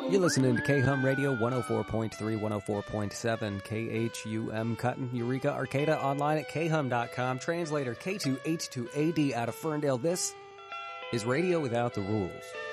You're listening to KHUM Radio 104.3, 104.7, KHUM Cutton, Eureka, Arcata, online at khum.com. Translator K2H2AD out of Ferndale. This is Radio Without the Rules.